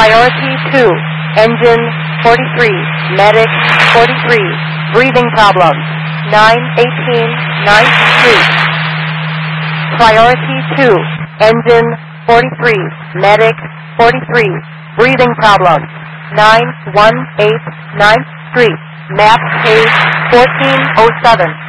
Priority 2, engine 43, medic 43, breathing problems, 918 9th Street. Priority 2, engine 43, medic 43, breathing problems, 918 9th Street, map page 1407.